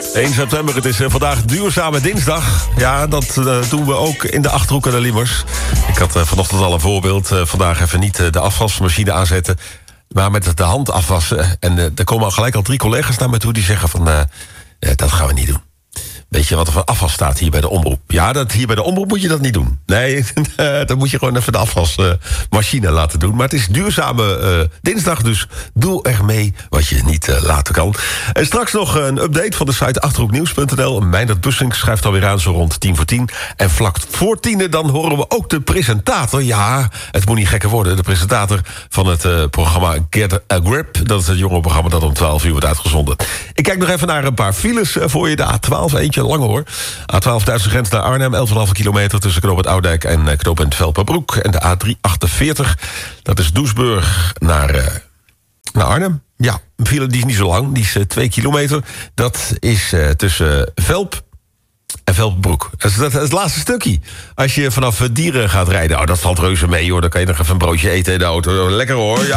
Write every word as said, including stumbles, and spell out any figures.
één september, het is uh, vandaag duurzame dinsdag. Ja, dat uh, doen we ook in de Achterhoek en de Liemers. Ik had uh, vanochtend al een voorbeeld. Uh, vandaag even niet uh, de afwasmachine aanzetten, maar met de hand afwassen. En uh, er komen al gelijk al drie collega's naar me toe die zeggen van... Uh, ja, dat gaan we niet doen. Weet je wat er van afwas staat hier bij de omroep? Ja, dat, hier bij de omroep moet je dat niet doen. Nee, dan moet je gewoon even de afwasmachine uh, laten doen. Maar het is duurzame uh, dinsdag, dus doe er mee wat je niet uh, laten kan. En straks nog een update van de site achterhoeknieuws punt n l. Meindert Bussink schrijft alweer aan zo rond tien voor tien. En vlak voor tienen dan horen we ook de presentator. Ja, het moet niet gekker worden. De presentator van het uh, programma Get a Grip. Dat is het jonge programma dat om twaalf uur wordt uitgezonden. Ik kijk nog even naar een paar files uh, voor je. De A twaalf, eentje lang hoor. A twaalf Duitse grens naar Arnhem, elf komma vijf kilometer... tussen knooppunt Oudijk en uh, knooppunt Velperbroek. En de A drie achtenveertig, dat is Doesburg naar, uh, naar Arnhem. Ja, een file die is niet zo lang, die is uh, twee kilometer. Dat is uh, tussen Velp en Velperbroek. Dat is, dat is het laatste stukje. Als je vanaf Dieren gaat rijden, oh, dat valt reuze mee hoor. Dan kan je nog even een broodje eten in de auto. Lekker hoor, ja.